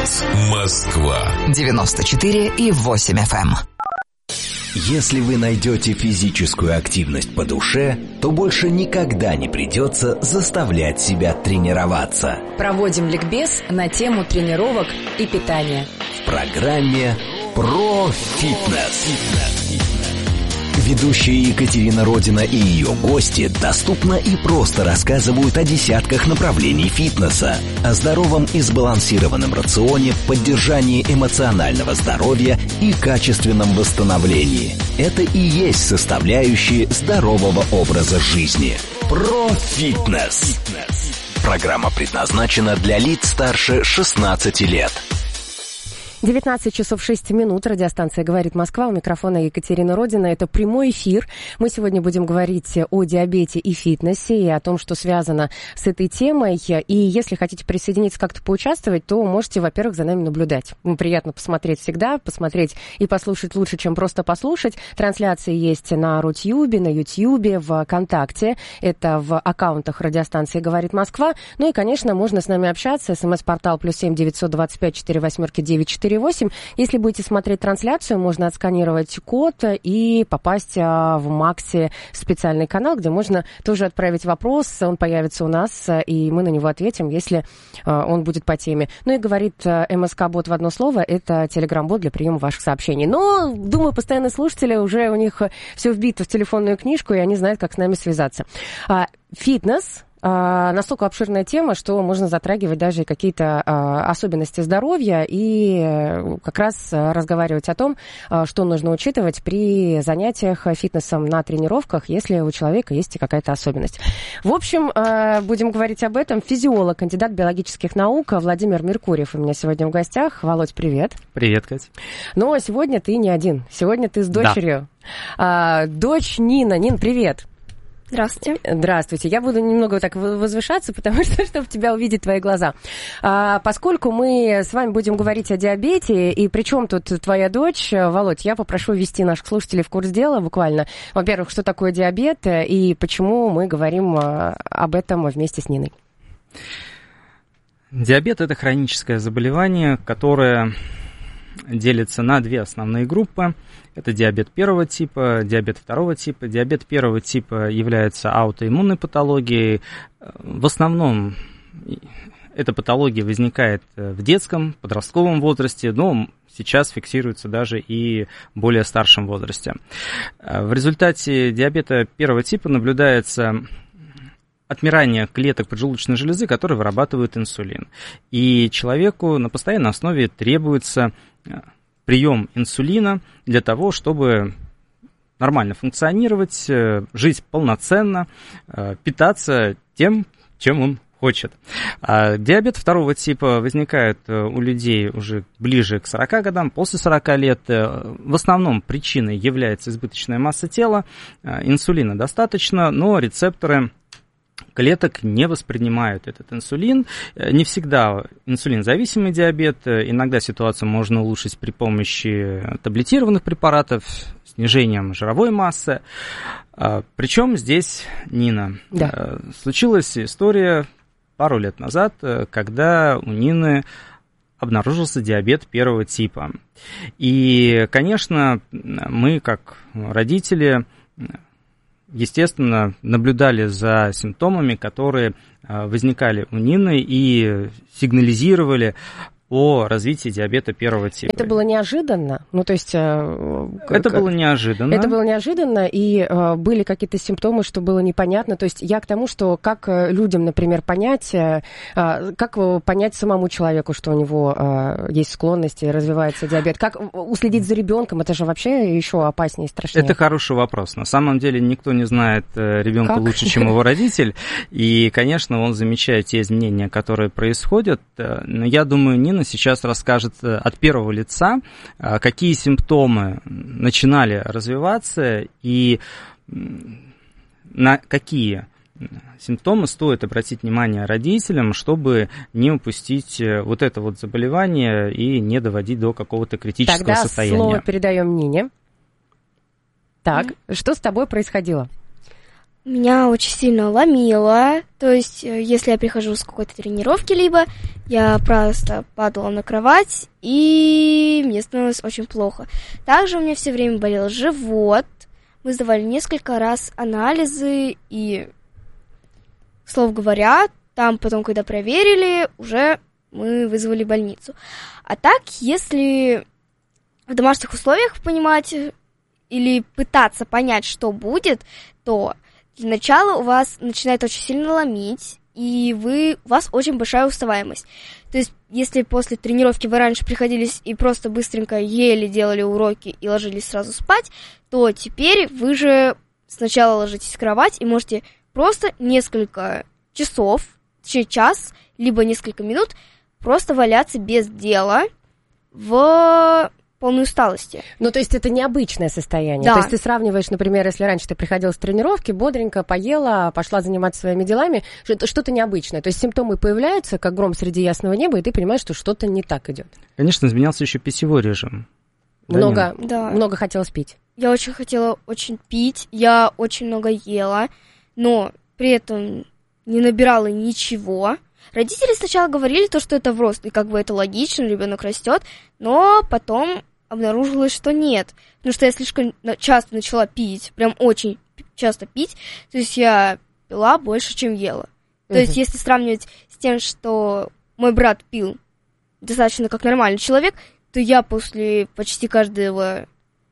Голос Москва. 94,8 FM. Если вы найдете физическую активность по душе, то больше никогда не придется заставлять себя тренироваться. Проводим ликбез на тему тренировок и питания. В программе «Про фитнес». Ведущая Екатерина Родина и ее гости доступно и просто рассказывают о десятках направлений фитнеса, о здоровом и сбалансированном рационе, поддержании эмоционального здоровья и качественном восстановлении. Это и есть составляющие здорового образа жизни. Про фитнес. Программа предназначена для лиц старше 16 лет. 19 часов 6 минут. Радиостанция «Говорит Москва». У микрофона Екатерина Родина. Это прямой эфир. Мы сегодня будем говорить о диабете и фитнесе, и о том, что связано с этой темой. И если хотите присоединиться, как-то поучаствовать, то можете, во-первых, за нами наблюдать. Приятно посмотреть всегда. Посмотреть и послушать лучше, чем просто послушать. Трансляции есть на Рутюбе, на Ютьюбе, в ВКонтакте. Это в аккаунтах радиостанции «Говорит Москва». Ну и, конечно, можно с нами общаться. СМС-портал +7 925 48 948. Если будете смотреть трансляцию, можно отсканировать код и попасть в Максе специальный канал, где можно тоже отправить вопрос. Он появится у нас, и мы на него ответим, если он будет по теме. Ну и говорит МСК-бот в одно слово, это телеграм-бот для приема ваших сообщений. Но, думаю, постоянные слушатели, уже у них все вбито в телефонную книжку, и они знают, как с нами связаться. Фитнес. Настолько обширная тема, что можно затрагивать даже какие-то особенности здоровья и как раз разговаривать о том, что нужно учитывать при занятиях фитнесом на тренировках, если у человека есть какая-то особенность. В общем, будем говорить об этом. Физиолог, кандидат биологических наук Владимир Меркурьев у меня сегодня в гостях. Володь, привет. Привет, Кать. Но сегодня ты не один. Сегодня ты с дочерью. Да. Дочь Нина. Нин, привет. Здравствуйте. Здравствуйте. Я буду немного так возвышаться, потому что, чтобы тебя увидеть твои глаза. Поскольку мы с вами будем говорить о диабете, и причем тут твоя дочь, Володь, я попрошу ввести наших слушателей в курс дела буквально. Во-первых, что такое диабет и почему мы говорим об этом вместе с Ниной. Диабет – это хроническое заболевание, которое делится на две основные группы. Это диабет первого типа, диабет второго типа. Диабет первого типа является аутоиммунной патологией. В основном эта патология возникает в детском, подростковом возрасте, но сейчас фиксируется даже и в более старшем возрасте. В результате диабета первого типа наблюдается отмирание клеток поджелудочной железы, которые вырабатывают инсулин. И человеку на постоянной основе требуется прием инсулина для того, чтобы нормально функционировать, жить полноценно, питаться тем, чем он хочет. Диабет второго типа возникает у людей уже ближе к 40 годам, после 40 лет. В основном причиной является избыточная масса тела, инсулина достаточно, но рецепторы клеток не воспринимают этот инсулин. Не всегда инсулинозависимый диабет. Иногда ситуацию можно улучшить при помощи таблетированных препаратов, снижением жировой массы. Причем здесь, Нина, да. Случилась история пару лет назад, когда у Нины обнаружился диабет первого типа. И, конечно, мы, как родители, естественно, наблюдали за симптомами, которые возникали у Нины и сигнализировали о развитии диабета первого типа. Это было неожиданно? Ну, то есть... Это было неожиданно. Это было неожиданно, и были какие-то симптомы, что было непонятно. То есть я к тому, что как людям, например, понять, как понять самому человеку, что у него есть склонность и развивается диабет? Как уследить за ребенком? Это же вообще еще опаснее и страшнее. Это хороший вопрос. На самом деле никто не знает ребенка лучше, чем его родитель. И, конечно, он замечает те изменения, которые происходят. Но я думаю, Нина сейчас расскажет от первого лица, какие симптомы начинали развиваться и на какие симптомы стоит обратить внимание родителям, чтобы не упустить вот это вот заболевание и не доводить до какого-то критического состояния. Тогда слово передаем Нине. Так, что с тобой происходило? Меня очень сильно ломило. То есть, если я прихожу с какой-то тренировки, либо я просто падала на кровать, и мне становилось очень плохо. Также у меня все время болел живот. Мы сдавали несколько раз анализы, и, слово говоря, там потом, когда проверили, уже мы вызвали больницу. А так, если в домашних условиях понимать или пытаться понять, что будет, то для начала у вас начинает очень сильно ломить, и у вас очень большая уставаемость. То есть, если после тренировки вы раньше приходились и просто быстренько ели, делали уроки и ложились сразу спать, то теперь вы же сначала ложитесь в кровать и можете просто несколько часов, точнее час, либо несколько минут просто валяться без дела в полной усталости. Ну, то есть это необычное состояние. Да. То есть ты сравниваешь, например, если раньше ты приходила с тренировки, бодренько поела, пошла заниматься своими делами, что-то необычное. То есть симптомы появляются, как гром среди ясного неба, и ты понимаешь, что что-то не так идет. Конечно, изменялся еще пищевой режим. Много хотелось пить. Я очень хотела пить, я очень много ела, но при этом не набирала ничего. Родители сначала говорили то, что это в рост, и как бы это логично, ребенок растет, но потом обнаружилось, что нет, потому что я слишком часто начала пить, прям очень часто пить, то есть я пила больше, чем ела. То есть если сравнивать с тем, что мой брат пил достаточно как нормальный человек, то я после почти каждого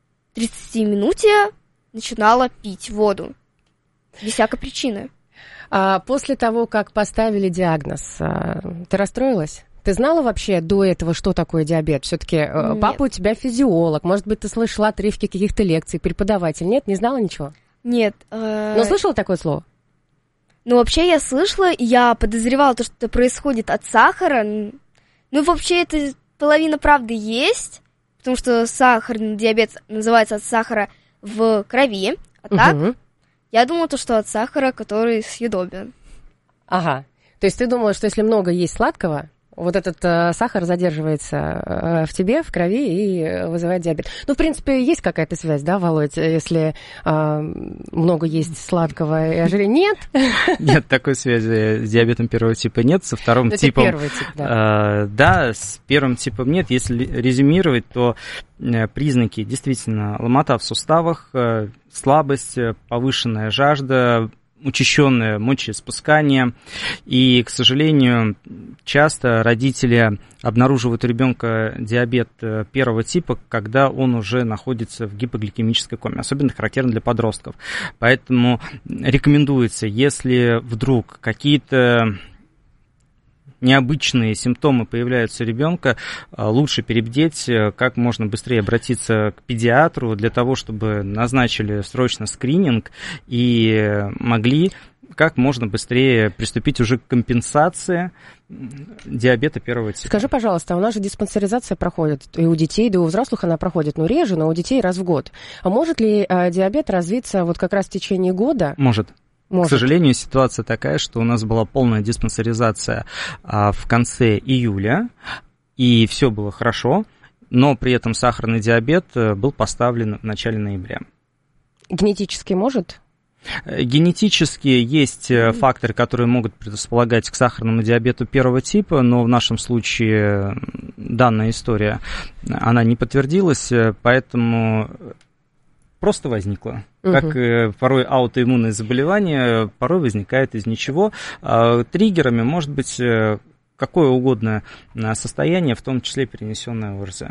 30-минутия начинала пить воду, без всякой причины. А после того, как поставили диагноз, ты расстроилась? Ты знала вообще до этого, что такое диабет? Все-таки папа у тебя физиолог, может быть, ты слышала отрывки каких-то лекций, преподаватель. Нет, не знала ничего? Нет. Но слышала такое слово? Ну, вообще я слышала, и я подозревала, то, что это происходит от сахара. Ну, вообще, это половина правды есть, потому что сахарный диабет называется от сахара в крови, а так я думала, что от сахара, который съедобен. Ага. То есть ты думала, что если много есть сладкого, вот этот сахар задерживается в тебе, в крови и вызывает диабет. Ну, в принципе, есть какая-то связь, да, Володь? Если много есть сладкого и ожирения, нет? Нет такой связи с диабетом первого типа нет, со вторым типом... Это первый тип, да. Да, с первым типом нет. Если резюмировать, то признаки действительно ломота в суставах, слабость, повышенная жажда, учащенное мочеиспускание. И, к сожалению, часто родители обнаруживают у ребенка диабет первого типа, когда он уже находится в гипогликемической коме. Особенно характерно для подростков. Поэтому рекомендуется, если вдруг какие-то необычные симптомы появляются у ребенка, лучше перебдеть, как можно быстрее обратиться к педиатру для того, чтобы назначили срочно скрининг и могли как можно быстрее приступить уже к компенсации диабета первого типа. Скажи, пожалуйста, у нас же диспансеризация проходит, и у детей, да и у взрослых она проходит, ну, реже, но у детей раз в год. А может ли диабет развиться вот как раз в течение года? Может. К сожалению, ситуация такая, что у нас была полная диспансеризация в конце июля, и все было хорошо, но при этом сахарный диабет был поставлен в начале ноября. Генетически может? Генетически есть факторы, которые могут предрасполагать к сахарному диабету первого типа, но в нашем случае данная история, она не подтвердилась, поэтому просто возникла. Как порой аутоиммунное заболевание, порой возникает из ничего. Триггерами может быть какое угодно состояние, в том числе перенесенное ОРЗ.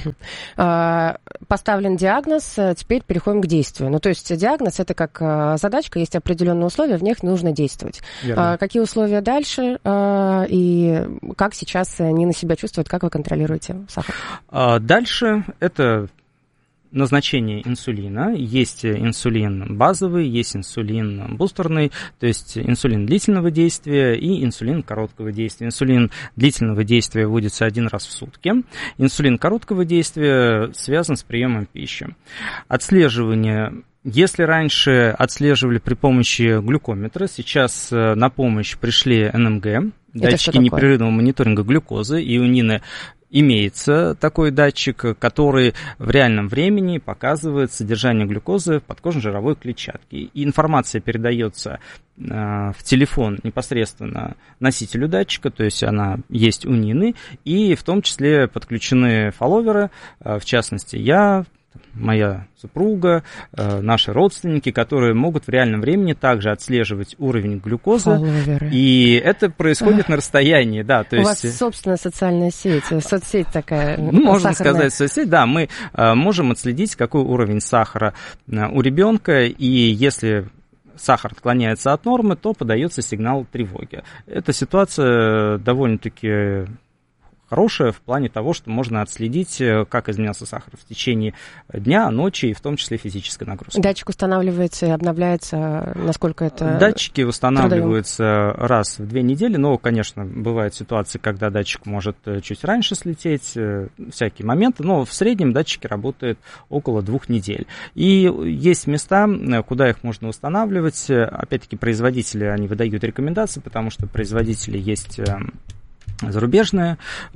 Поставлен диагноз, теперь переходим к действию. Ну, то есть диагноз – это как задачка, есть определенные условия, в них нужно действовать. Какие условия дальше и как сейчас Нина себя чувствует, как вы контролируете сахар? Дальше это назначение инсулина. Есть инсулин базовый, есть инсулин бустерный, то есть инсулин длительного действия и инсулин короткого действия. Инсулин длительного действия вводится 1 раз в сутки. Инсулин короткого действия связан с приемом пищи. Отслеживание. Если раньше отслеживали при помощи глюкометра, сейчас на помощь пришли НМГ, датчики непрерывного мониторинга глюкозы, и у Нины имеется такой датчик, который в реальном времени показывает содержание глюкозы в подкожно-жировой клетчатке. И информация передается в телефон непосредственно носителю датчика, то есть она есть у Нины, и в том числе подключены фолловеры, в частности, я, моя супруга, наши родственники, которые могут в реальном времени также отслеживать уровень глюкозы. Фолловеры. И это происходит на расстоянии, да. То у есть... вас собственная социальная сеть, соцсеть такая. Можно сказать, соцсеть, да. Мы можем отследить, какой уровень сахара у ребенка, и если сахар отклоняется от нормы, то подается сигнал тревоги. Эта ситуация довольно-таки хорошая в плане того, что можно отследить, как изменялся сахар в течение дня, ночи, и в том числе физической нагрузки. Датчик устанавливается и обновляется, насколько это... Датчики устанавливаются раз в 2 недели, но, конечно, бывают ситуации, когда датчик может чуть раньше слететь, всякие моменты, но в среднем датчики работают около 2 недель. И есть места, куда их можно устанавливать. Опять-таки, производители, они выдают рекомендации, потому что производители есть... зарубежные,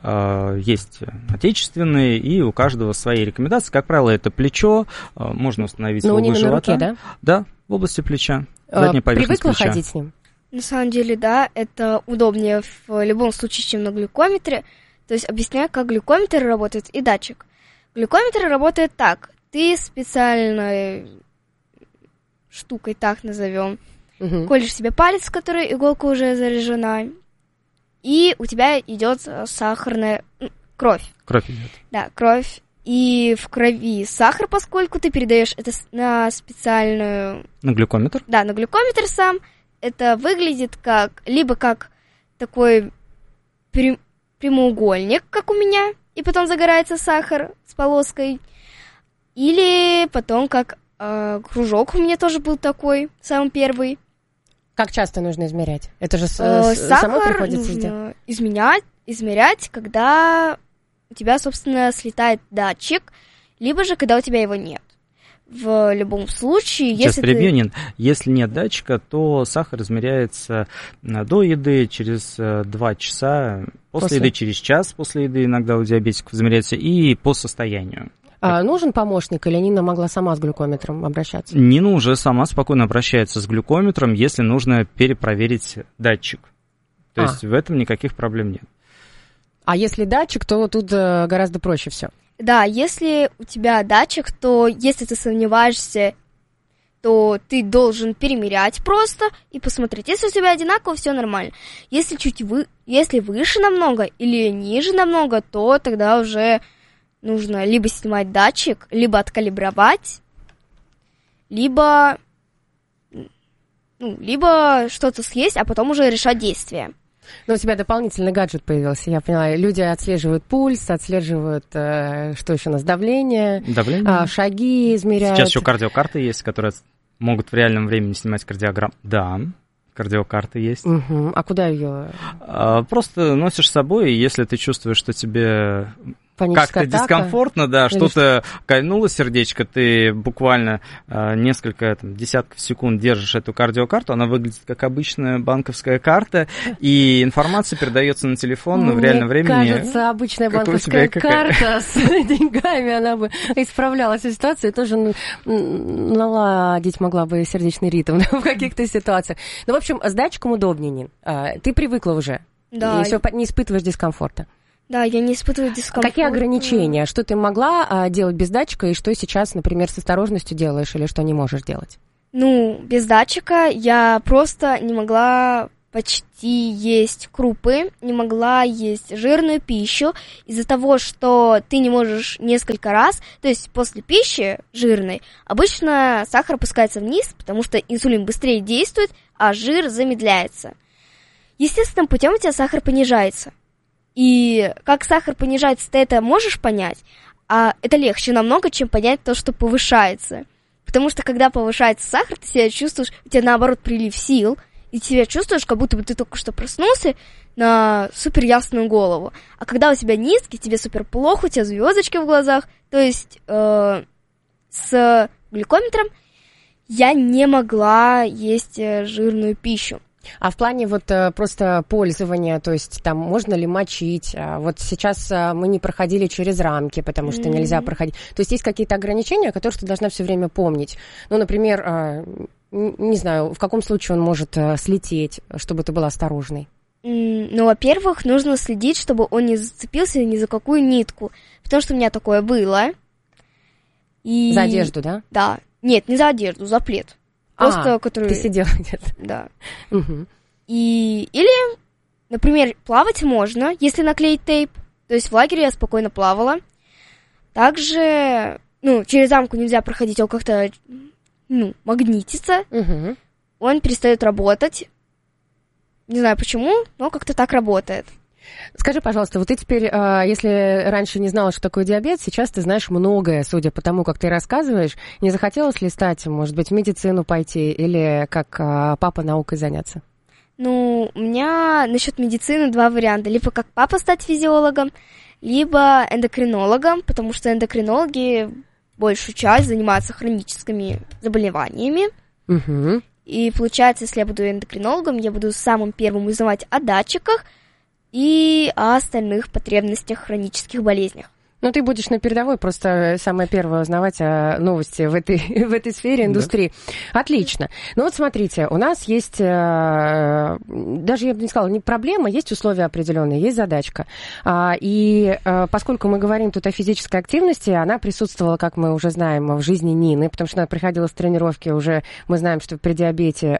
есть отечественные, и у каждого свои рекомендации. Как правило, это плечо, можно установить в области живота. На руке, да? Да, в области плеча. Задняя поверхность привыкла плеча. ходить с ним? На самом деле, да, это удобнее в любом случае, чем на глюкометре. То есть объясняю, как глюкометр работает и датчик. Глюкометр работает так. Ты специальной штукой, так назовем, колешь себе палец, в который иголка уже заряжена, и у тебя идет сахарная кровь. Кровь идет. Да, кровь. И в крови сахар, поскольку ты передаешь это на специальную... На глюкометр? Да, на глюкометр сам. Это выглядит как... Либо как такой прямоугольник, как у меня, и потом загорается сахар с полоской. Или потом как кружок у меня тоже был такой, самый первый. Как часто нужно измерять? Это же сахар самой приходится нужно измерять, когда у тебя, собственно, слетает датчик, либо же, когда у тебя его нет. В любом случае, Сейчас перебью, Нин. Если нет датчика, то сахар измеряется до еды, через 2 часа, после еды через час, после еды иногда у диабетиков измеряется, и по состоянию. Нужен помощник, или Нина могла сама с глюкометром обращаться? Нина уже сама спокойно обращается с глюкометром, если нужно перепроверить датчик. То есть в этом никаких проблем нет. А если датчик, то тут гораздо проще все. Да, если у тебя датчик, то если ты сомневаешься, то ты должен перемерять просто и посмотреть. Если у тебя одинаково, все нормально. Если если выше намного или ниже намного, то тогда уже... нужно либо снимать датчик, либо откалибровать, либо что-то съесть, а потом уже решать действия. Но у тебя дополнительный гаджет появился, я поняла. Люди отслеживают пульс, отслеживают, что еще у нас, давление, шаги измеряют. Сейчас еще кардиокарты есть, которые могут в реальном времени снимать кардиограмму. Да, кардиокарта есть. Угу. А куда ее? Просто носишь с собой, и если ты чувствуешь, что тебе... Паническая как-то атака. дискомфортно, да, что-то кольнуло сердечко, ты буквально несколько десятков секунд держишь эту кардиокарту, она выглядит как обычная банковская карта, и информация передается на телефон в реальном времени. Мне кажется, обычная банковская карта с деньгами, она бы исправляла всю ситуацию и тоже наладить могла бы сердечный ритм в каких-то ситуациях. Ну, в общем, с датчиком удобнее, Нин. Ты привыкла уже, Да. и все, не испытываешь дискомфорта. Да, я не испытываю дискомфорт. Какие ограничения? Что ты могла делать без датчика, и что сейчас, например, с осторожностью делаешь, или что не можешь делать? Без датчика я просто не могла почти есть крупы, не могла есть жирную пищу из-за того, что ты не можешь несколько раз, то есть после пищи жирной, обычно сахар опускается вниз, потому что инсулин быстрее действует, а жир замедляется. Естественным путем у тебя сахар понижается. И как сахар понижается, ты это можешь понять, а это легче намного, чем понять то, что повышается. Потому что когда повышается сахар, ты себя чувствуешь, у тебя наоборот прилив сил, и ты себя чувствуешь, как будто бы ты только что проснулся на супер ясную голову. А когда у тебя низкий, тебе супер плохо, у тебя звездочки в глазах. То есть с глюкометром я не могла есть жирную пищу. А в плане вот просто пользования, то есть там можно ли мочить? Вот сейчас мы не проходили через рамки, потому что нельзя проходить. То есть есть какие-то ограничения, которые ты должна все время помнить. Ну, например, не знаю, в каком случае он может слететь, чтобы ты была осторожной. Ну, во-первых, нужно следить, чтобы он не зацепился ни за какую нитку. Потому что у меня такое было. И... За одежду, да? Да. Нет, не за одежду, за плед. Просто, который... ты сидела где-то. Да. Угу. Или, например, плавать можно, если наклеить тейп. То есть в лагере я спокойно плавала. Также, через рамку нельзя проходить, он как-то, магнитится. Угу. Он перестает работать. Не знаю почему, но как-то так работает. Скажи, пожалуйста, вот ты теперь, если раньше не знала, что такое диабет, сейчас ты знаешь многое, судя по тому, как ты рассказываешь. Не захотелось ли стать, может быть, в медицину пойти или как папа наукой заняться? У меня насчет медицины 2 варианта. Либо как папа стать физиологом, либо эндокринологом, потому что эндокринологи большую часть занимаются хроническими заболеваниями. Угу. И получается, если я буду эндокринологом, я буду самым первым узнавать о датчиках и о остальных потребностях хронических болезнях. Ты будешь на передовой, просто самое первое узнавать о новости в этой сфере индустрии. Да. Отлично. Вот смотрите, у нас есть, даже я бы не сказала, не проблема, есть условия определенные, есть задачка. И поскольку мы говорим тут о физической активности, она присутствовала, как мы уже знаем, в жизни Нины, потому что она приходила с тренировки, уже мы знаем, что при диабете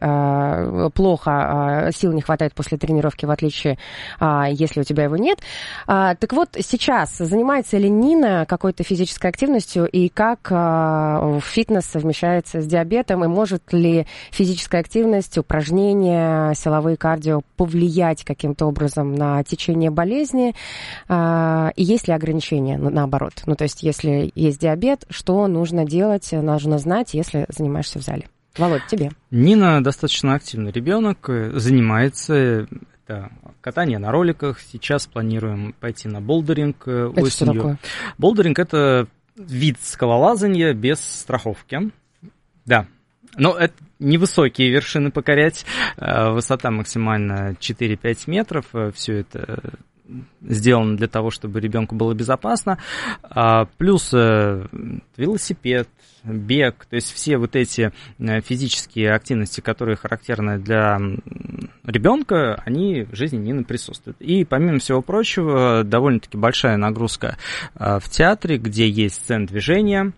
плохо, сил не хватает после тренировки, в отличие, если у тебя его нет. Так вот, сейчас занимается ли Нина какой-то физической активностью, и как фитнес совмещается с диабетом, и может ли физическая активность, упражнения, силовые кардио повлиять каким-то образом на течение болезни, и есть ли ограничения, наоборот? То есть, если есть диабет, что нужно делать, нужно знать, если занимаешься в зале? Володь, тебе. Нина достаточно активный ребенок, занимается... Это катание на роликах. Сейчас планируем пойти на болдеринг осенью. Это что такое? Болдеринг – это вид скалолазания без страховки. Да. Но это невысокие вершины покорять. Высота максимально 4-5 метров. Все это сделано для того, чтобы ребенку было безопасно. Плюс велосипед, бег, то есть все вот эти физические активности, которые характерны для ребенка, они в жизни Нины присутствуют. И помимо всего прочего, довольно-таки большая нагрузка в театре, где есть сцен движения,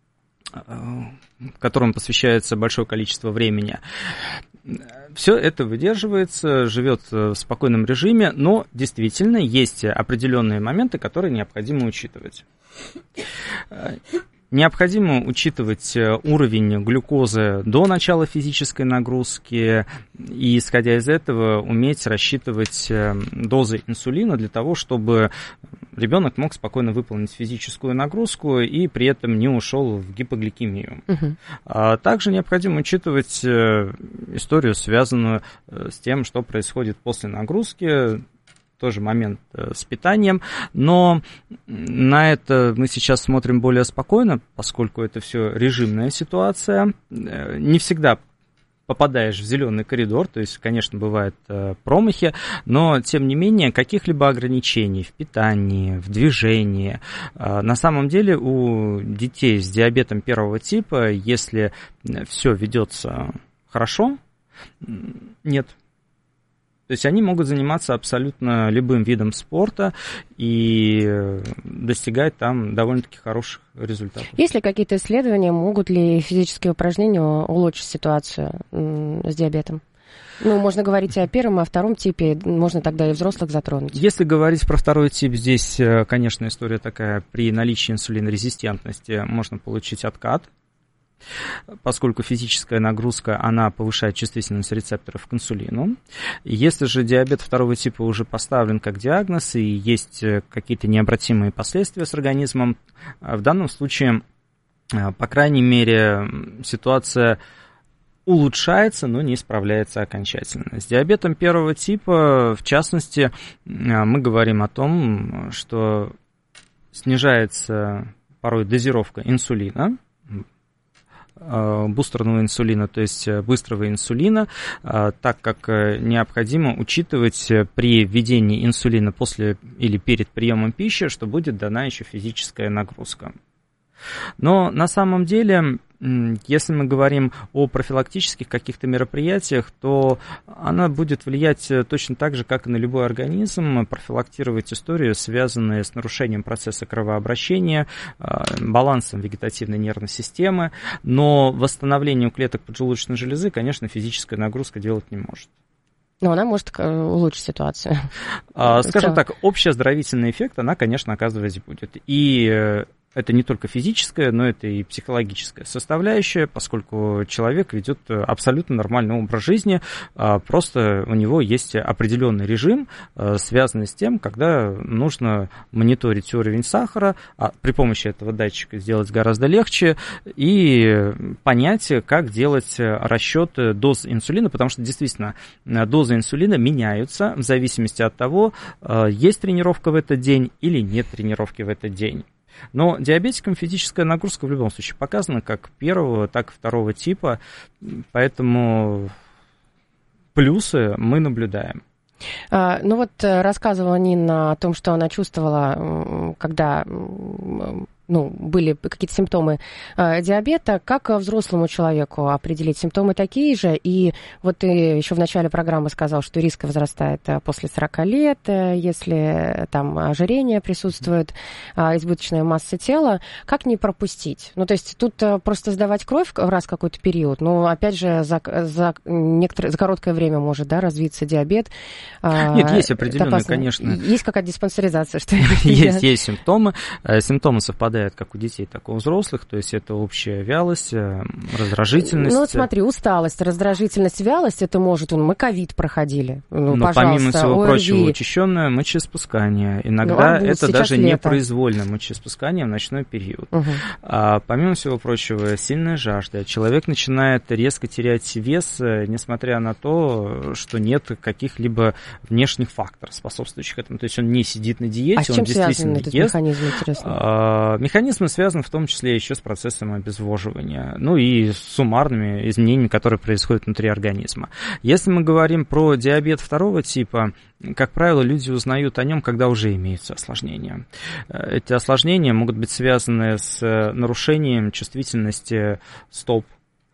которым посвящается большое количество времени. Все это выдерживается, живет в спокойном режиме, но действительно есть определенные моменты, которые необходимо учитывать. Необходимо учитывать уровень глюкозы до начала физической нагрузки и, исходя из этого, уметь рассчитывать дозы инсулина для того, чтобы ребенок мог спокойно выполнить физическую нагрузку и при этом не ушел в гипогликемию. Также необходимо учитывать историю, связанную с тем, что происходит после нагрузки, тоже момент с питанием, но на это мы сейчас смотрим более спокойно, поскольку это все режимная ситуация. Не всегда попадаешь в зеленый коридор, то есть, конечно, бывают промахи, но, тем не менее, каких-либо ограничений в питании, в движении. На самом деле у детей с диабетом 1 типа, если все ведется хорошо, нет. То есть они могут заниматься абсолютно любым видом спорта и достигать там довольно-таки хороших результатов. Есть ли какие-то исследования, могут ли физические упражнения улучшить ситуацию с диабетом? Можно говорить и о 1 и о 2 типе, можно тогда и взрослых затронуть. Если говорить про 2 тип, здесь, конечно, история такая, при наличии инсулинорезистентности можно получить откат, поскольку физическая нагрузка, она повышает чувствительность рецепторов к инсулину. Если же диабет 2 типа уже поставлен как диагноз и есть какие-то необратимые последствия с организмом, в данном случае, по крайней мере, ситуация улучшается, но не исправляется окончательно. С диабетом 1 типа, в частности, мы говорим о том, что снижается порой дозировка инсулина, бустерного инсулина, то есть быстрого инсулина, так как необходимо учитывать при введении инсулина после или перед приемом пищи, что будет дана еще физическая нагрузка. Но на самом деле, если мы говорим о профилактических каких-то мероприятиях, то она будет влиять точно так же, как и на любой организм, профилактировать историю, связанную с нарушением процесса кровообращения, балансом вегетативной нервной системы, но восстановлению клеток поджелудочной железы, конечно, физическая нагрузка делать не может. Но она может улучшить ситуацию. Скажем так, общий оздоровительный эффект она, конечно, оказывать будет. И это не только физическая, но это и психологическая составляющая, поскольку человек ведет абсолютно нормальный образ жизни, просто у него есть определенный режим, связанный с тем, когда нужно мониторить уровень сахара, а при помощи этого датчика сделать гораздо легче, и понять, как делать расчет доз инсулина, потому что действительно дозы инсулина меняются в зависимости от того, есть тренировка в этот день или нет тренировки в этот день. Но диабетикам физическая нагрузка в любом случае показана как первого, так и второго типа, поэтому плюсы мы наблюдаем. Ну вот рассказывала Нина о том, что она чувствовала, когда были какие-то симптомы диабета. Как взрослому человеку определить? Симптомы такие же? И вот ты еще в начале программы сказал, что риск возрастает после 40 лет, если там ожирение присутствует, избыточная масса тела. Как не пропустить? То есть тут просто сдавать кровь в раз какой-то период, но опять же за короткое время может развиться диабет. Нет, есть определенные, конечно. Есть какая-то диспансеризация, что ли? Есть симптомы. Симптомы совпадают как у детей, так и у взрослых, то есть это общая вялость, раздражительность. Вот смотри, усталость, раздражительность, вялость, это может, мы ковид проходили, но помимо всего прочего, учащенное мочеиспускание, иногда это даже непроизвольное мочеиспускание в ночной период. Помимо всего прочего, сильная жажда, человек начинает резко терять вес, несмотря на то, что нет каких-либо внешних факторов, способствующих этому, то есть он не сидит на диете, он действительно ест. Механизм, интересно? Механизм связан в том числе еще с процессом обезвоживания, и суммарными изменениями, которые происходят внутри организма. Если мы говорим про диабет второго типа, как правило, люди узнают о нем, когда уже имеются осложнения. Эти осложнения могут быть связаны с нарушением чувствительности стоп.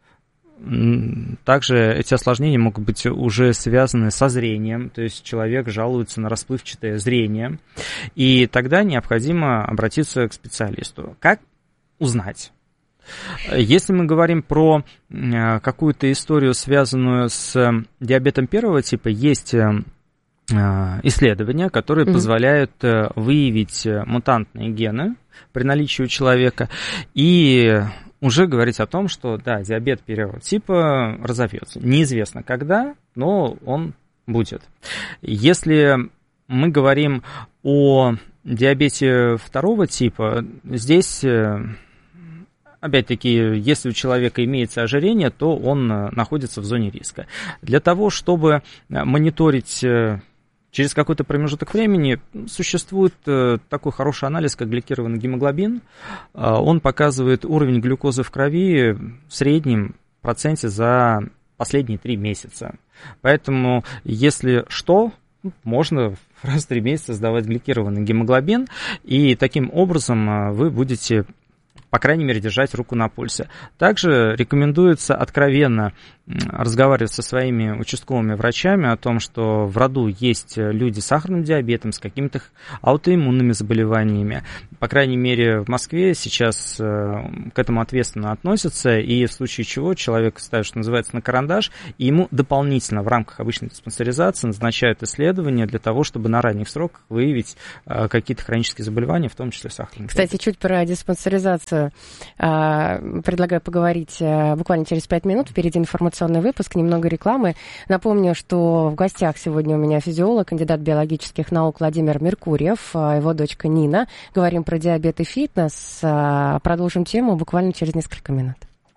Также эти осложнения могут быть уже связаны со зрением, то есть человек жалуется на расплывчатое зрение, и тогда необходимо обратиться к специалисту. Как узнать? Если мы говорим про какую-то историю, связанную с диабетом первого типа, есть исследования, которые позволяют выявить мутантные гены при наличии у человека и уже говорить о том, что, да, диабет первого типа разовьется. Неизвестно когда, но он будет. Если мы говорим о диабете второго типа, здесь, опять-таки, если у человека имеется ожирение, то он находится в зоне риска. Для того, чтобы мониторить через какой-то промежуток времени, существует такой хороший анализ, как гликированный гемоглобин. Он показывает уровень глюкозы в крови в среднем проценте за последние 3 месяца. Поэтому, если что, можно раз в 3 месяца сдавать гликированный гемоглобин, и таким образом вы будете, по крайней мере, держать руку на пульсе. Также рекомендуется откровенно разговаривать со своими участковыми врачами о том, что в роду есть люди с сахарным диабетом, с какими-то аутоиммунными заболеваниями. По крайней мере, в Москве сейчас к этому ответственно относятся, и в случае чего человек ставит, что называется, на карандаш, и ему дополнительно в рамках обычной диспансеризации назначают исследования для того, чтобы на ранних сроках выявить какие-то хронические заболевания, в том числе сахарный диабет. Кстати, чуть про диспансеризацию предлагаю поговорить буквально через 5 минут. Впереди информационный выпуск, немного рекламы. Напомню, что в гостях сегодня у меня физиолог, кандидат биологических наук Владимир Меркурьев, его дочка Нина. Говорим про диабет и фитнес. Продолжим тему буквально через несколько минут.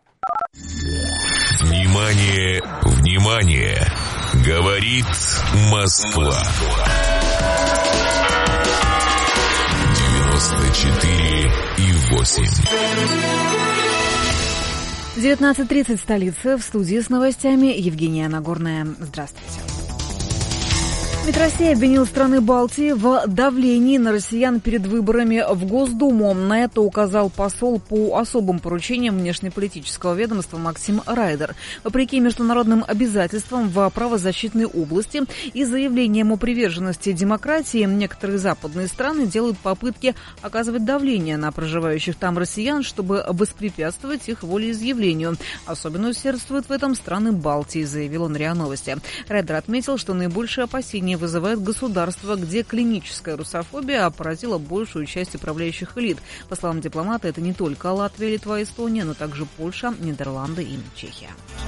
Внимание, внимание! Говорит Москва. 94,8. 19:30 столица. В студии с новостями Евгения Нагорная. Здравствуйте. МИД России обвинил страны Балтии в давлении на россиян перед выборами в Госдуму. На это указал посол по особым поручениям внешнеполитического ведомства Максим Райдер. Вопреки международным обязательствам в правозащитной области и заявлениям о приверженности демократии, некоторые западные страны делают попытки оказывать давление на проживающих там россиян, чтобы воспрепятствовать их волеизъявлению. Особенно усердствуют в этом страны Балтии, заявил он РИА Новости. Райдер отметил, что наибольшие опасения вызывает государство, где клиническая русофобия поразила большую часть управляющих элит. По словам дипломата, это не только Латвия, Литва, Эстония, но также Польша, Нидерланды и Чехия.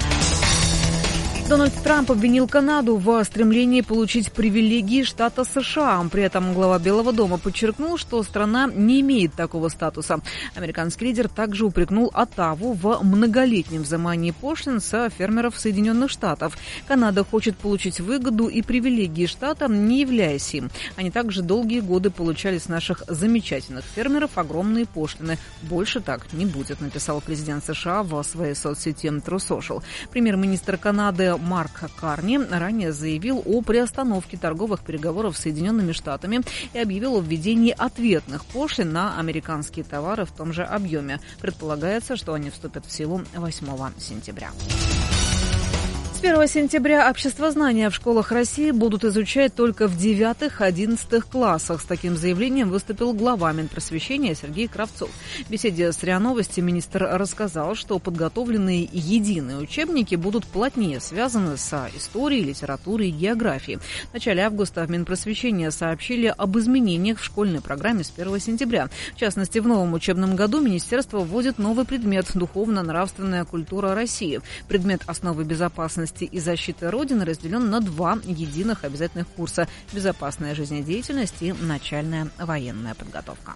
Дональд Трамп обвинил Канаду в стремлении получить привилегии штата США. При этом глава Белого дома подчеркнул, что страна не имеет такого статуса. Американский лидер также упрекнул Оттаву в многолетнем взимании пошлин с фермеров Соединенных Штатов. Канада хочет получить выгоду и привилегии штата, не являясь им. Они также долгие годы получали с наших замечательных фермеров огромные пошлины. Больше так не будет, написал президент США в своей соцсети Truth Social. Премьер-министр Канады Марк Карни ранее заявил о приостановке торговых переговоров с Соединенными Штатами и объявил о введении ответных пошлин на американские товары в том же объеме. Предполагается, что они вступят в силу 8 сентября. С 1 сентября обществознание в школах России будут изучать только в 9-11 классах. С таким заявлением выступил глава Минпросвещения Сергей Кравцов. В беседе с РИА Новости министр рассказал, что подготовленные единые учебники будут плотнее связаны с историей, литературой и географией. В начале августа в Минпросвещения сообщили об изменениях в школьной программе с 1 сентября. В частности, в новом учебном году министерство вводит новый предмет «Духовно-нравственная культура России». Предмет «Основы безопасности и защиты Родины» разделен на 2 единых обязательных курса «Безопасная жизнедеятельность» и «Начальная военная подготовка».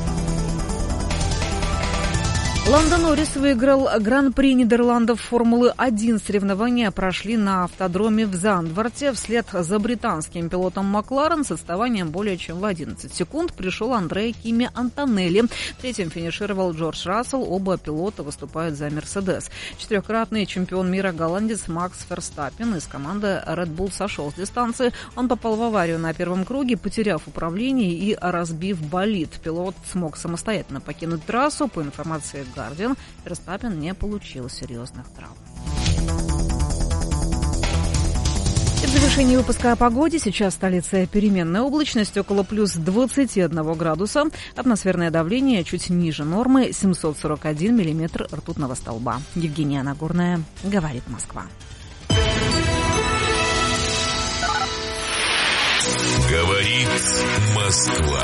Ландо Норрис выиграл Гран-при Нидерландов Формулы-1. Соревнования прошли на автодроме в Зандворте. Вслед за британским пилотом Макларен с отставанием более чем в 11 секунд пришел Андреа Кими Антонелли. Третьим финишировал Джордж Рассел. Оба пилота выступают за Мерседес. 4-кратный чемпион мира голландец Макс Ферстаппен из команды Red Bull сошел с дистанции. Он попал в аварию на первом круге, потеряв управление и разбив болид. Пилот смог самостоятельно покинуть трассу. По информации Guardian, Ферстаппен не получил серьезных травм. И в завершении выпуска о погоде. Сейчас в столице переменная облачность, около плюс 21 градуса. Атмосферное давление чуть ниже нормы, 741 миллиметр ртутного столба. Евгения Нагорная, говорит Москва. Говорит Москва.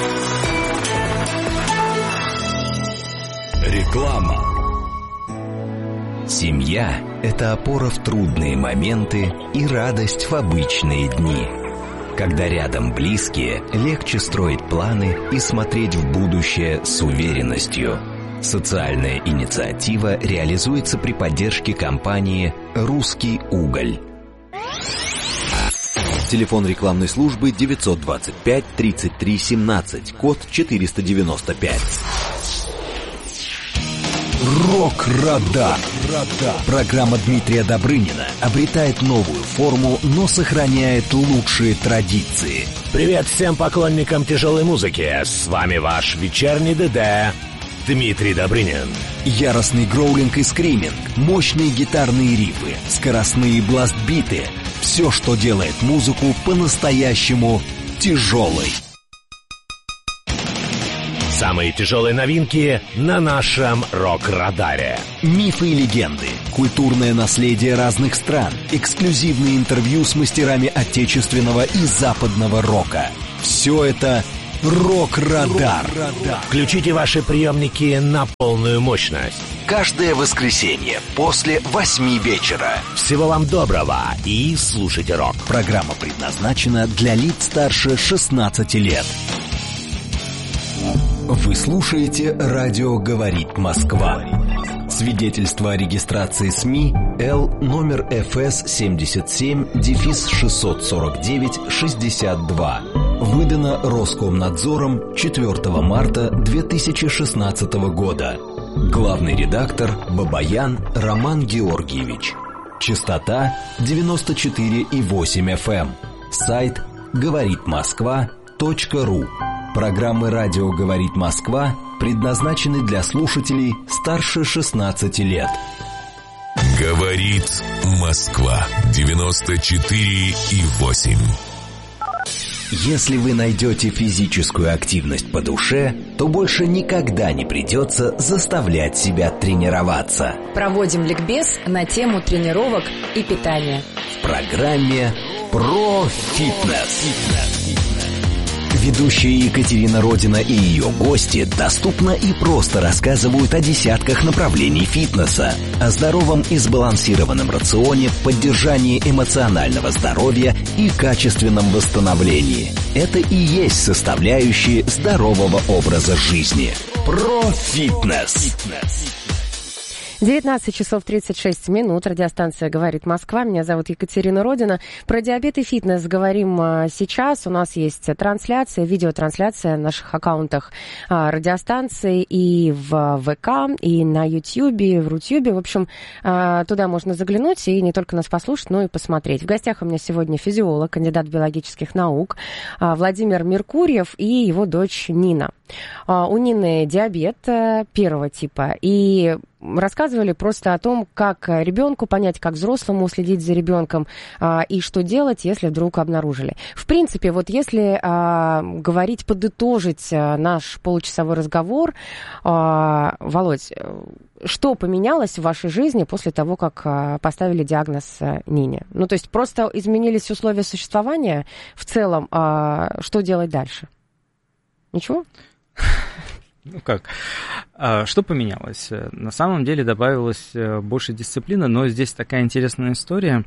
Реклама. Семья – это опора в трудные моменты и радость в обычные дни. Когда рядом близкие, легче строить планы и смотреть в будущее с уверенностью. Социальная инициатива реализуется при поддержке компании «Русский уголь». Телефон рекламной службы 925 33 17, код 495. Рок-Радар. Программа Дмитрия Добрынина обретает новую форму, но сохраняет лучшие традиции. Привет всем поклонникам тяжелой музыки. С вами ваш вечерний ДД Дмитрий Добрынин. Яростный гроулинг и скриминг, мощные гитарные рифы, скоростные бласт-биты. Все, что делает музыку по-настоящему тяжелой. Самые тяжелые новинки на нашем Рок-Радаре. Мифы и легенды, культурное наследие разных стран, эксклюзивные интервью с мастерами отечественного и западного рока. Все это Рок-Радар. Включите ваши приемники на полную мощность. Каждое воскресенье после 8 вечера. Всего вам доброго и слушайте рок. Программа предназначена для лиц старше 16 лет. Вы слушаете «Радио говорит Москва». Свидетельство о регистрации СМИ Л номер ФС 77-649-62. Выдано Роскомнадзором 4 марта 2016 года. Главный редактор Бабаян Роман Георгиевич. Частота 94,8 FM. Сайт говоритмосква.ру. Программы «Радио говорит Москва» предназначены для слушателей старше 16 лет. Говорит Москва 94,8. Если вы найдете физическую активность по душе, то больше никогда не придется заставлять себя тренироваться. Проводим ликбез на тему тренировок и питания. В программе «Про фитнес». Ведущая Екатерина Родина и ее гости доступно и просто рассказывают о десятках направлений фитнеса, о здоровом и сбалансированном рационе, поддержании эмоционального здоровья и качественном восстановлении. Это и есть составляющие здорового образа жизни. Про фитнес. 19 часов 36 минут. Радиостанция «Говорит Москва». Меня зовут Екатерина Родина. Про диабет и фитнес говорим сейчас. У нас есть трансляция, видеотрансляция на наших аккаунтах радиостанции и в ВК, и на Ютьюбе, в Рутьюбе. В общем, туда можно заглянуть и не только нас послушать, но и посмотреть. В гостях у меня сегодня физиолог, кандидат биологических наук Владимир Меркурьев и его дочь Нина. У Нины диабет первого типа, и рассказывали просто о том, как ребенку понять, как взрослому следить за ребенком и что делать, если вдруг обнаружили. В принципе, вот если говорить, подытожить наш получасовой разговор, Володь, что поменялось в вашей жизни после того, как поставили диагноз Нине? Ну, то есть просто изменились условия существования в целом, что делать дальше? Ничего? Ну как? Что поменялось? На самом деле добавилось больше дисциплины, но здесь такая интересная история.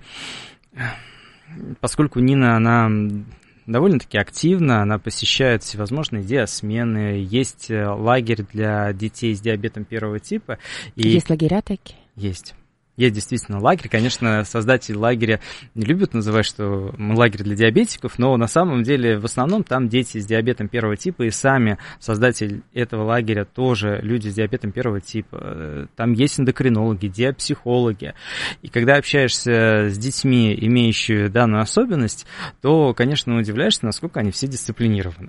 Поскольку Нина, она довольно-таки активна, она посещает всевозможные диасмены, есть лагерь для детей с диабетом первого типа. И есть лагеря такие? Есть. Есть действительно лагерь. Конечно, создатели лагеря не любят называть, что мы лагерь для диабетиков, но на самом деле в основном там дети с диабетом первого типа, и сами создатели этого лагеря тоже люди с диабетом первого типа. Там есть эндокринологи, диапсихологи. И когда общаешься с детьми, имеющими данную особенность, то, конечно, удивляешься, насколько они все дисциплинированы.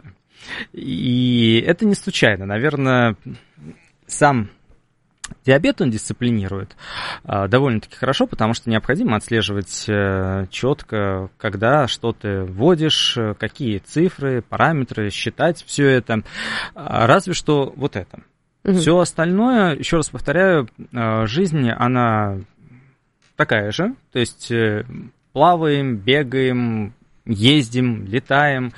И это не случайно. Наверное, сам диабет он дисциплинирует довольно-таки хорошо, потому что необходимо отслеживать четко, когда что ты вводишь, какие цифры, параметры, считать все это. Разве что вот это. Все остальное, еще раз повторяю, жизнь, она такая же. То есть плаваем, бегаем, ездим, летаем,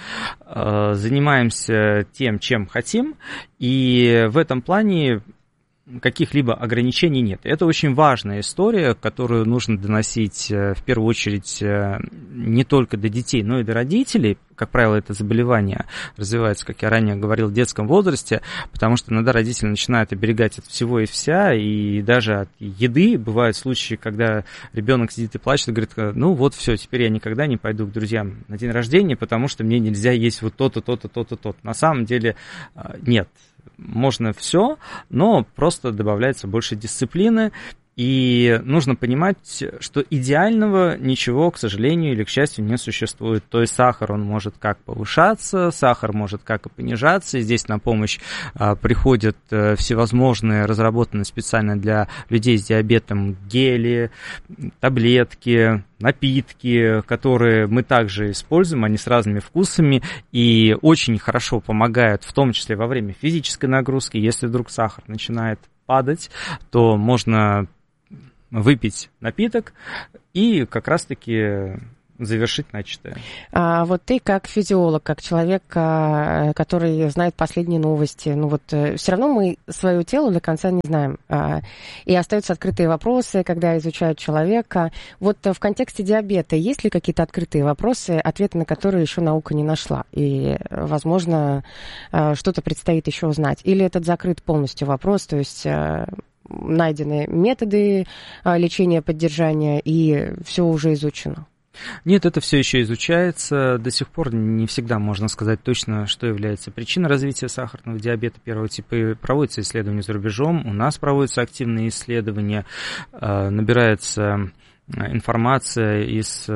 занимаемся тем, чем хотим. И в этом плане каких-либо ограничений нет. Это очень важная история, которую нужно доносить в первую очередь не только до детей, но и до родителей. Как правило, это заболевание развивается, как я ранее говорил, в детском возрасте, потому что иногда родители начинают оберегать от всего и вся, и даже от еды. Бывают случаи, когда ребенок сидит и плачет и говорит: ну вот все, теперь я никогда не пойду к друзьям на день рождения, потому что мне нельзя есть вот то-то, то-то, то-то, то-то. На самом деле нет. Можно все, но просто добавляется больше дисциплины, и нужно понимать, что идеального ничего, к сожалению или к счастью, не существует. То есть сахар, он может как повышаться, сахар может как и понижаться, и здесь на помощь приходят всевозможные, разработанные специально для людей с диабетом гели, таблетки, напитки, которые мы также используем, они с разными вкусами и очень хорошо помогают, в том числе во время физической нагрузки. Если вдруг сахар начинает падать, то можно выпить напиток и как раз-таки завершить начатое. А вот ты как физиолог, как человек, который знает последние новости, ну вот все равно мы свое тело до конца не знаем. И остаются открытые вопросы, когда изучают человека. Вот в контексте диабета есть ли какие-то открытые вопросы, ответы на которые еще наука не нашла? И, возможно, что-то предстоит еще узнать. Или этот закрыт полностью вопрос, то есть найдены методы лечения, поддержания, и все уже изучено? Нет, это все еще изучается. До сих пор не всегда можно сказать точно, что является причиной развития сахарного диабета первого типа. И проводятся исследования за рубежом, у нас проводятся активные исследования, набирается информация из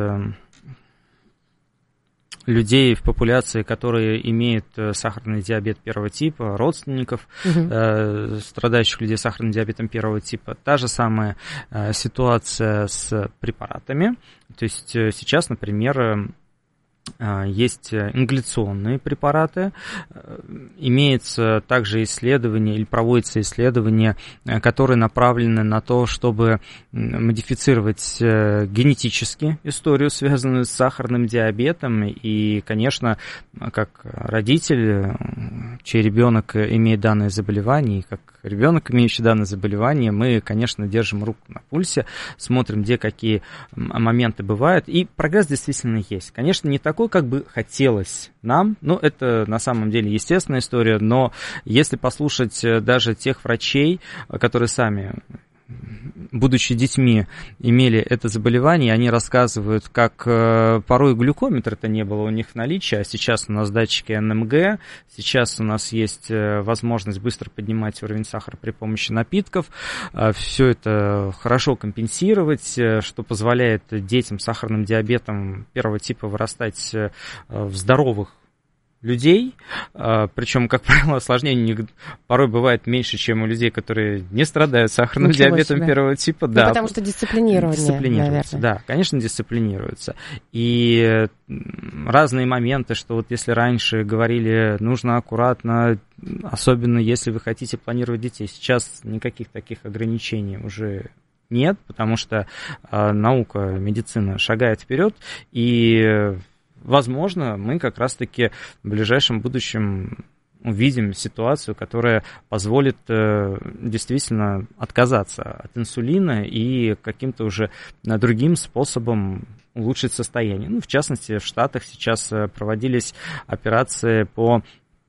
людей в популяции, которые имеют сахарный диабет первого типа, родственников страдающих людей сахарным диабетом первого типа. Та же самая ситуация с препаратами. То есть сейчас, например, есть ингаляционные препараты, имеется также исследование или проводятся исследования, которые направлены на то, чтобы модифицировать генетически историю, связанную с сахарным диабетом. И, конечно, как родитель, чей ребенок имеет данное заболевание, и как ребенок, имеющий данное заболевание, мы, конечно, держим руку на пульсе, смотрим, где какие моменты бывают. И прогресс действительно есть. Конечно, не такой, как бы хотелось нам, но это на самом деле естественная история, но если послушать даже тех врачей, которые сами, будучи детьми, имели это заболевание, они рассказывают, как порой глюкометра-то не было у них в наличии, а сейчас у нас датчики НМГ, сейчас у нас есть возможность быстро поднимать уровень сахара при помощи напитков, все это хорошо компенсировать, что позволяет детям с сахарным диабетом первого типа вырастать в здоровых людей, причем, как правило, осложнений порой бывает меньше, чем у людей, которые не страдают сахарным диабетом первого типа. Да, потому что дисциплинируются, наверное. Да, конечно, дисциплинируются. И разные моменты, что вот если раньше говорили, нужно аккуратно, особенно если вы хотите планировать детей, сейчас никаких таких ограничений уже нет, потому что наука, медицина шагает вперед, и возможно, мы как раз-таки в ближайшем будущем увидим ситуацию, которая позволит действительно отказаться от инсулина и каким-то уже другим способом улучшить состояние. Ну, в частности, в Штатах сейчас проводились операции по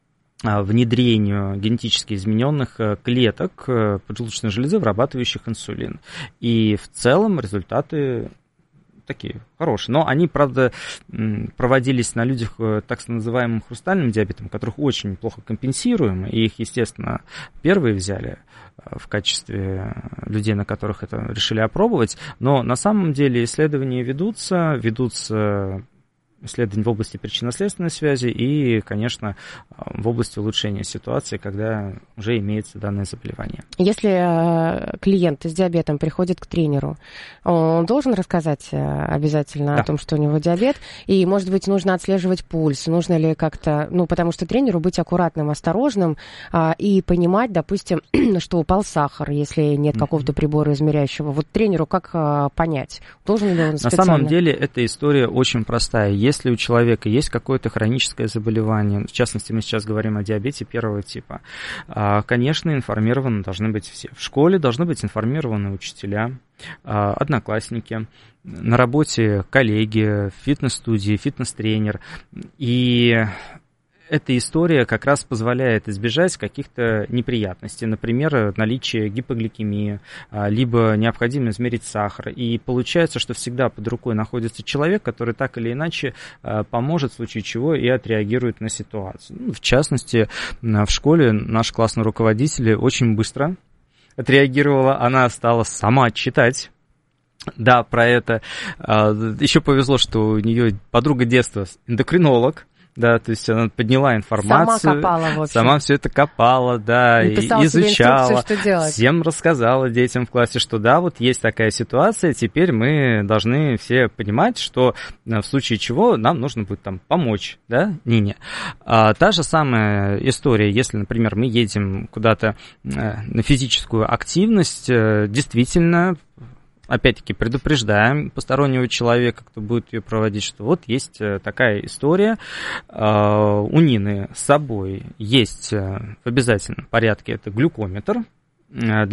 внедрению генетически измененных клеток поджелудочной железы, вырабатывающих инсулин. И в целом результаты такие хорошие. Но они, правда, проводились на людях так называемым хрустальным диабетом, которых очень плохо компенсируем, и их, естественно, первые взяли в качестве людей, на которых это решили опробовать. Но на самом деле исследования ведутся исследования в области причинно-следственной связи и, конечно, в области улучшения ситуации, когда уже имеется данное заболевание. Если клиент с диабетом приходит к тренеру, он должен рассказать обязательно о том, что у него диабет, и, может быть, нужно отслеживать пульс, нужно ли как-то, потому что тренеру быть аккуратным, осторожным и понимать, допустим, что упал сахар, если нет какого-то прибора измеряющего. Вот тренеру как понять? Должен ли он специально? На самом деле эта история очень простая. Если у человека есть какое-то хроническое заболевание, в частности, мы сейчас говорим о диабете первого типа, конечно, информированы должны быть все. В школе должны быть информированы учителя, одноклассники, на работе коллеги, в фитнес-студии, фитнес-тренер. И эта история как раз позволяет избежать каких-то неприятностей, например, наличие гипогликемии, либо необходимо измерить сахар. И получается, что всегда под рукой находится человек, который так или иначе поможет, в случае чего, и отреагирует на ситуацию. В частности, в школе наш классный руководитель очень быстро отреагировала, она стала сама читать. Да, про это. Еще повезло, что у нее подруга детства эндокринолог. Да, то есть она подняла информацию. Сама копала, в общем. Сама все это копала, да, и изучала. Что делать. Всем рассказала детям в классе, что да, вот есть такая ситуация, теперь мы должны все понимать, что в случае чего нам нужно будет там помочь, да, Нине. Та же самая история, если, например, мы едем куда-то на физическую активность, действительно, опять-таки предупреждаем постороннего человека, кто будет ее проводить, что вот есть такая история. У Нины с собой есть в обязательном порядке это глюкометр.